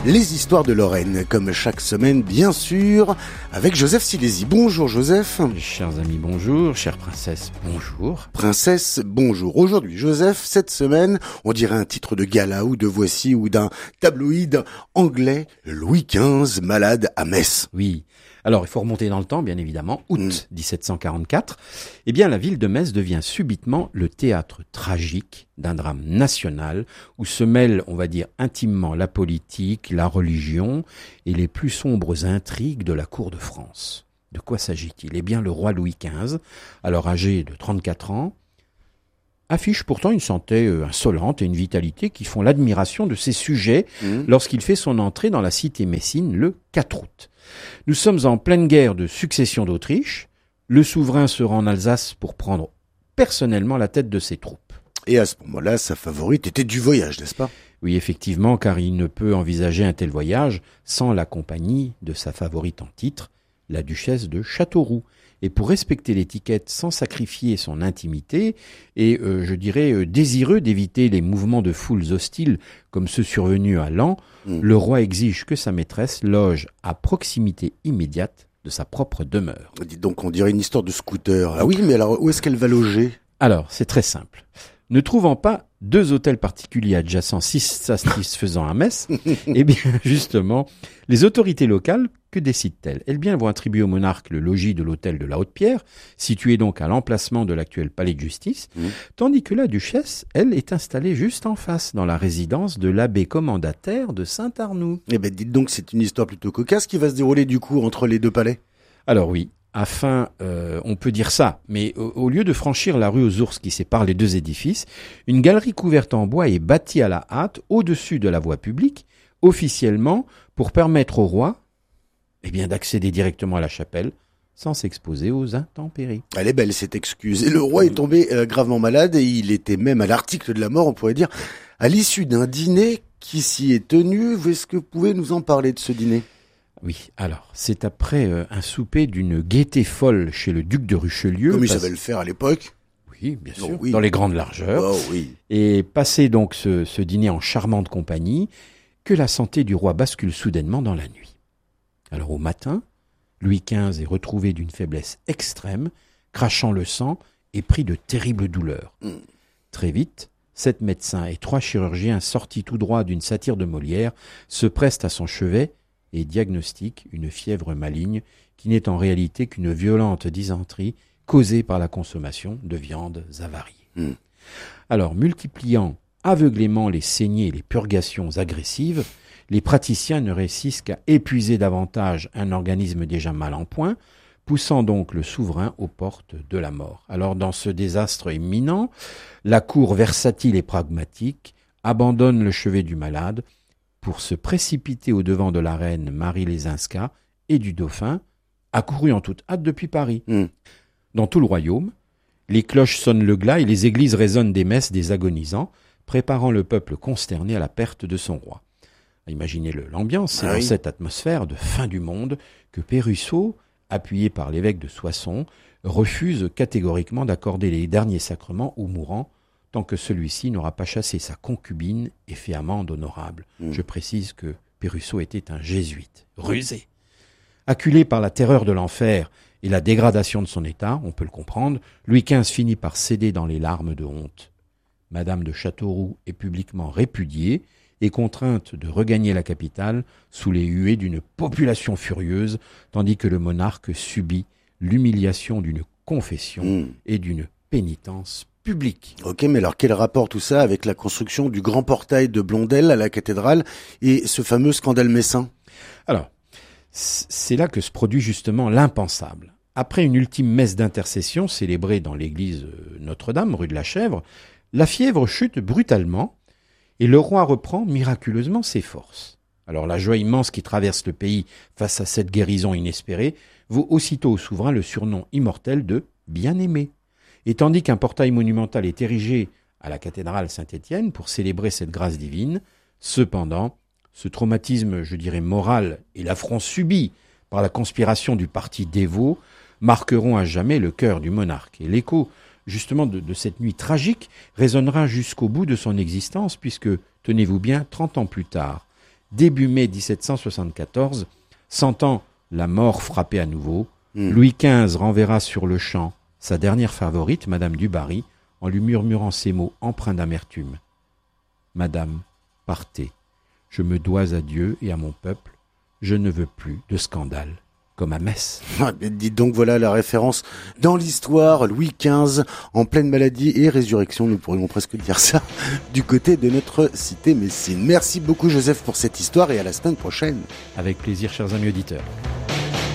les histoires de Lorraine, comme chaque semaine, bien sûr, avec Joseph Silési. Bonjour Joseph. Chers amis, bonjour. Chère princesse, bonjour. Princesse, bonjour. Aujourd'hui, Joseph, cette semaine, on dirait un titre de gala ou de Voici ou d'un tabloïd anglais, Louis XV, malade à Metz. Oui. Alors, il faut remonter dans le temps, bien évidemment. Août 1744. Eh bien, la ville de Metz devient subitement le théâtre tragique d'un drame national où se mêlent, on va dire, intimement la politique, la religion et les plus sombres intrigues de la cour de France. De quoi s'agit-il ? Eh bien, le roi Louis XV, alors âgé de 34 ans, affiche pourtant une santé insolente et une vitalité qui font l'admiration de ses sujets lorsqu'il fait son entrée dans la cité messine le 4 août. Nous sommes en pleine guerre de succession d'Autriche. Le souverain se rend en Alsace pour prendre personnellement la tête de ses troupes. Et à ce moment-là, sa favorite était du voyage, n'est-ce pas ? Oui, effectivement, car il ne peut envisager un tel voyage sans la compagnie de sa favorite en titre, la duchesse de Châteauroux. Et pour respecter l'étiquette sans sacrifier son intimité, et désireux d'éviter les mouvements de foules hostiles comme ceux survenus à Laon, le roi exige que sa maîtresse loge à proximité immédiate de sa propre demeure. Dites donc, on dirait une histoire de scooter. Ah oui, mais alors où est-ce qu'elle va loger ? Alors, c'est très simple. Ne trouvant pas deux hôtels particuliers adjacents si satisfaisants à Metz, eh bien, justement, les autorités locales, que décident-elles ? Eh bien, elles vont attribuer au monarque le logis de l'hôtel de la Haute-Pierre, situé donc à l'emplacement de l'actuel palais de justice, tandis que la duchesse, elle, est installée juste en face, dans la résidence de l'abbé commendataire de Saint-Arnoux. Eh bien, dites donc, c'est une histoire plutôt cocasse qui va se dérouler du coup entre les deux palais. Alors oui. On peut dire ça, mais au lieu de franchir la rue aux ours qui sépare les deux édifices, une galerie couverte en bois est bâtie à la hâte au-dessus de la voie publique, officiellement pour permettre au roi d'accéder directement à la chapelle sans s'exposer aux intempéries. Elle est belle cette excuse. Et le roi est tombé gravement malade et il était même à l'article de la mort, on pourrait dire, à l'issue d'un dîner qui s'y est tenu. Est-ce que vous pouvez nous en parler de ce dîner ? Oui, alors, c'est après un souper d'une gaieté folle chez le duc de Richelieu. Comme il savait le faire à l'époque. Oui, bien sûr, dans les grandes largeurs. Oh, oui. Et passé donc ce dîner en charmante compagnie, que la santé du roi bascule soudainement dans la nuit. Alors au matin, Louis XV est retrouvé d'une faiblesse extrême, crachant le sang et pris de terribles douleurs. Très vite, 7 médecins et 3 chirurgiens sortis tout droit d'une satire de Molière se prestent à son chevet et diagnostique une fièvre maligne qui n'est en réalité qu'une violente dysenterie causée par la consommation de viandes avariées. Alors, multipliant aveuglément les saignées et les purgations agressives, les praticiens ne réussissent qu'à épuiser davantage un organisme déjà mal en point, poussant donc le souverain aux portes de la mort. Alors, dans ce désastre imminent, la cour versatile et pragmatique abandonne le chevet du malade pour se précipiter au-devant de la reine Marie Lesinska et du dauphin, accourus en toute hâte depuis Paris. Dans tout le royaume, les cloches sonnent le glas et les églises résonnent des messes des agonisants, préparant le peuple consterné à la perte de son roi. Imaginez l'ambiance, c'est dans cette atmosphère de fin du monde que Pérusso, appuyé par l'évêque de Soissons, refuse catégoriquement d'accorder les derniers sacrements aux mourants, tant que celui-ci n'aura pas chassé sa concubine et fait amende honorable. Je précise que Pérusso était un jésuite, rusé. Acculé par la terreur de l'enfer et la dégradation de son état, on peut le comprendre, Louis XV finit par céder dans les larmes de honte. Madame de Châteauroux est publiquement répudiée et contrainte de regagner la capitale sous les huées d'une population furieuse, tandis que le monarque subit l'humiliation d'une confession et d'une pénitence public. Ok, mais alors quel rapport tout ça avec la construction du grand portail de Blondel à la cathédrale et ce fameux scandale messin ? Alors, c'est là que se produit justement l'impensable. Après une ultime messe d'intercession célébrée dans l'église Notre-Dame, rue de la Chèvre, la fièvre chute brutalement et le roi reprend miraculeusement ses forces. Alors la joie immense qui traverse le pays face à cette guérison inespérée vaut aussitôt au souverain le surnom immortel de « bien-aimé ». Et tandis qu'un portail monumental est érigé à la cathédrale Saint-Étienne pour célébrer cette grâce divine, cependant, ce traumatisme, moral et l'affront subi par la conspiration du parti dévot marqueront à jamais le cœur du monarque. Et l'écho, justement, de cette nuit tragique résonnera jusqu'au bout de son existence puisque, tenez-vous bien, 30 ans plus tard, début mai 1774, sentant la mort frapper à nouveau, Louis XV renverra sur le champ sa dernière favorite, Madame du Barry, en lui murmurant ces mots empreints d'amertume. « Madame, partez. Je me dois à Dieu et à mon peuple. Je ne veux plus de scandale. » Comme à Metz. Ah, dites donc, voilà la référence dans l'histoire. Louis XV, en pleine maladie et résurrection, nous pourrions presque dire ça, du côté de notre cité messine. Merci beaucoup Joseph pour cette histoire et à la semaine prochaine. Avec plaisir, chers amis auditeurs.